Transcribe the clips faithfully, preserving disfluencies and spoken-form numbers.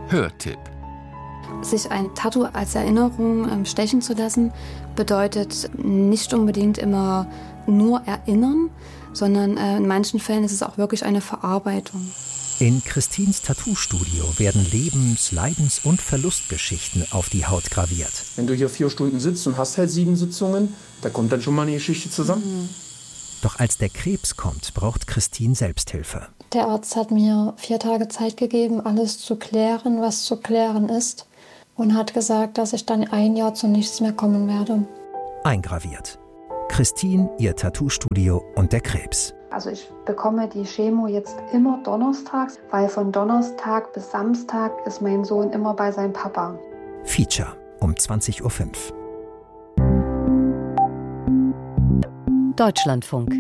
Hörtipp. Sich ein Tattoo als Erinnerung stechen zu lassen, bedeutet nicht unbedingt immer nur erinnern, sondern in manchen Fällen ist es auch wirklich eine Verarbeitung. In Christines Tattoo-Studio werden Lebens-, Leidens- und Verlustgeschichten auf die Haut graviert. Wenn du hier vier Stunden sitzt und hast halt sieben Sitzungen, da kommt dann schon mal eine Geschichte zusammen. Mhm. Doch als der Krebs kommt, braucht Christine Selbsthilfe. Der Arzt hat mir vier Tage Zeit gegeben, alles zu klären, was zu klären ist. Und hat gesagt, dass ich dann ein Jahr zu nichts mehr kommen werde. Eingraviert. Christine, ihr Tattoo-Studio und der Krebs. Also ich bekomme die Chemo jetzt immer donnerstags, weil von Donnerstag bis Samstag ist mein Sohn immer bei seinem Papa. Feature um zwanzig Uhr fünf. Deutschlandfunk.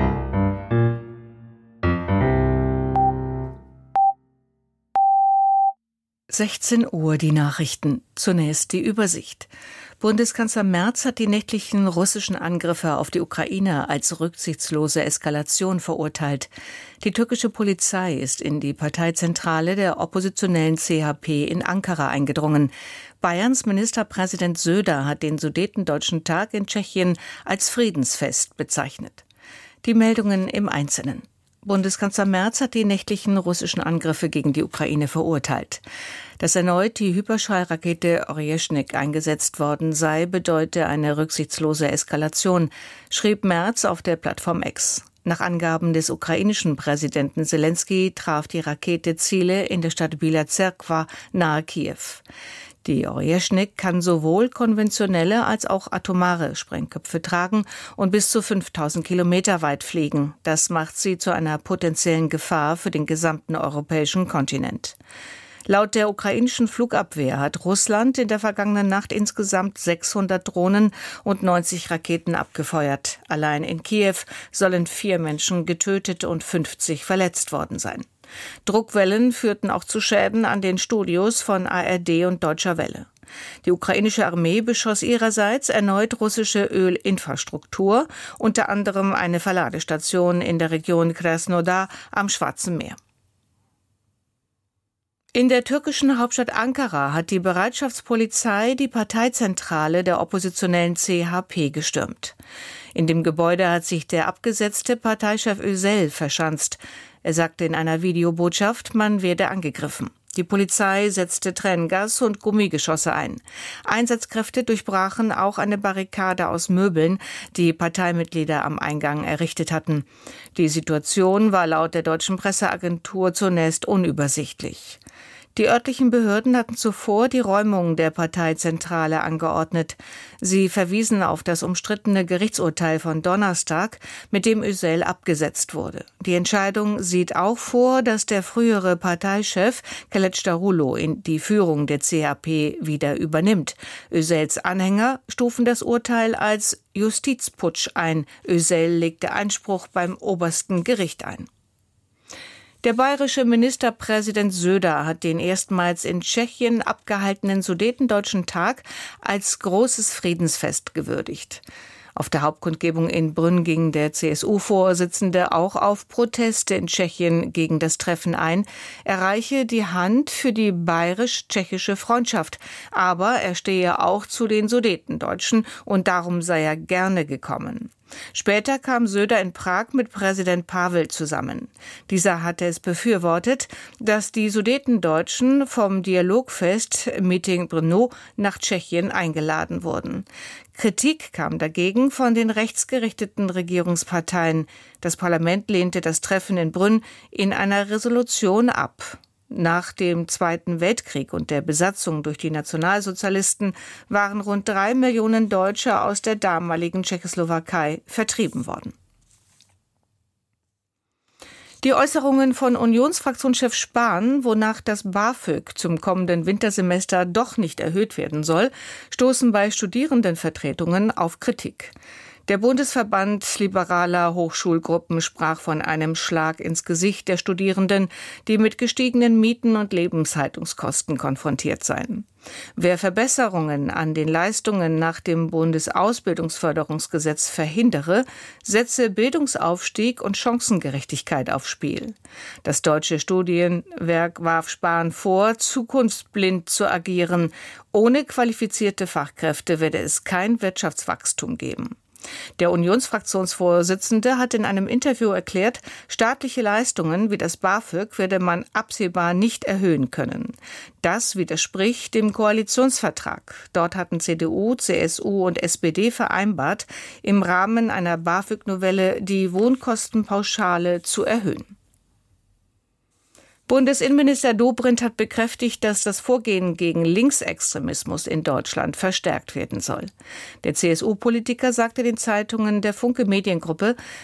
sechzehn Uhr die Nachrichten. Zunächst die Übersicht. Bundeskanzler Merz hat die nächtlichen russischen Angriffe auf die Ukraine als rücksichtslose Eskalation verurteilt. Die türkische Polizei ist in die Parteizentrale der oppositionellen C H P in Ankara eingedrungen. Bayerns Ministerpräsident Söder hat den Sudetendeutschen Tag in Tschechien als Friedensfest bezeichnet. Die Meldungen im Einzelnen. Bundeskanzler Merz hat die nächtlichen russischen Angriffe gegen die Ukraine verurteilt. Dass erneut die Hyperschallrakete Oryezhnik eingesetzt worden sei, bedeute eine rücksichtslose Eskalation, schrieb Merz auf der Plattform X. Nach Angaben des ukrainischen Präsidenten Selenskyj traf die Rakete Ziele in der Stadt Bila Zerkwa nahe Kiew. Die Oryezhnik kann sowohl konventionelle als auch atomare Sprengköpfe tragen und bis zu fünftausend Kilometer weit fliegen. Das macht sie zu einer potenziellen Gefahr für den gesamten europäischen Kontinent. Laut der ukrainischen Flugabwehr hat Russland in der vergangenen Nacht insgesamt sechshundert Drohnen und neunzig Raketen abgefeuert. Allein in Kiew sollen vier Menschen getötet und fünfzig verletzt worden sein. Druckwellen führten auch zu Schäden an den Studios von A R D und Deutscher Welle. Die ukrainische Armee beschoss ihrerseits erneut russische Ölinfrastruktur, unter anderem eine Verladestation in der Region Krasnodar am Schwarzen Meer. In der türkischen Hauptstadt Ankara hat die Bereitschaftspolizei die Parteizentrale der oppositionellen C H P gestürmt. In dem Gebäude hat sich der abgesetzte Parteichef Özel verschanzt. Er sagte in einer Videobotschaft, man werde angegriffen. Die Polizei setzte Tränengas und Gummigeschosse ein. Einsatzkräfte durchbrachen auch eine Barrikade aus Möbeln, die Parteimitglieder am Eingang errichtet hatten. Die Situation war laut der deutschen Presseagentur zunächst unübersichtlich. Die örtlichen Behörden hatten zuvor die Räumung der Parteizentrale angeordnet. Sie verwiesen auf das umstrittene Gerichtsurteil von Donnerstag, mit dem Özel abgesetzt wurde. Die Entscheidung sieht auch vor, dass der frühere Parteichef Kılıçdaroğlu in die Führung der C H P wieder übernimmt. Özels Anhänger stufen das Urteil als Justizputsch ein. Özel legte Einspruch beim obersten Gericht ein. Der bayerische Ministerpräsident Söder hat den erstmals in Tschechien abgehaltenen Sudetendeutschen Tag als großes Friedensfest gewürdigt. Auf der Hauptkundgebung in Brünn ging der C S U-Vorsitzende auch auf Proteste in Tschechien gegen das Treffen ein. Er reiche die Hand für die bayerisch-tschechische Freundschaft, aber er stehe auch zu den Sudetendeutschen und darum sei er gerne gekommen. Später kam Söder in Prag mit Präsident Pavel zusammen. Dieser hatte es befürwortet, dass die Sudetendeutschen vom Dialogfest Meeting Brno nach Tschechien eingeladen wurden. Kritik kam dagegen von den rechtsgerichteten Regierungsparteien. Das Parlament lehnte das Treffen in Brünn in einer Resolution ab. Nach dem Zweiten Weltkrieg und der Besatzung durch die Nationalsozialisten waren rund drei Millionen Deutsche aus der damaligen Tschechoslowakei vertrieben worden. Die Äußerungen von Unionsfraktionschef Spahn, wonach das BAföG zum kommenden Wintersemester doch nicht erhöht werden soll, stoßen bei Studierendenvertretungen auf Kritik. Der Bundesverband liberaler Hochschulgruppen sprach von einem Schlag ins Gesicht der Studierenden, die mit gestiegenen Mieten und Lebenshaltungskosten konfrontiert seien. Wer Verbesserungen an den Leistungen nach dem Bundesausbildungsförderungsgesetz verhindere, setze Bildungsaufstieg und Chancengerechtigkeit aufs Spiel. Das deutsche Studienwerk warf Spahn vor, zukunftsblind zu agieren. Ohne qualifizierte Fachkräfte werde es kein Wirtschaftswachstum geben. Der Unionsfraktionsvorsitzende hat in einem Interview erklärt, staatliche Leistungen wie das BAföG werde man absehbar nicht erhöhen können. Das widerspricht dem Koalitionsvertrag. Dort hatten C D U, C S U und S P D vereinbart, im Rahmen einer BAföG-Novelle die Wohnkostenpauschale zu erhöhen. Bundesinnenminister Dobrindt hat bekräftigt, dass das Vorgehen gegen Linksextremismus in Deutschland verstärkt werden soll. Der C S U-Politiker sagte den Zeitungen der Funke Mediengruppe,